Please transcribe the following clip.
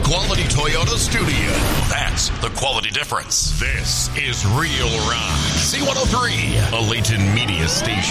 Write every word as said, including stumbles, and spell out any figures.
Quality Toyota studio. That's the quality difference. This is Real Rock. C one oh three, a Layton media station.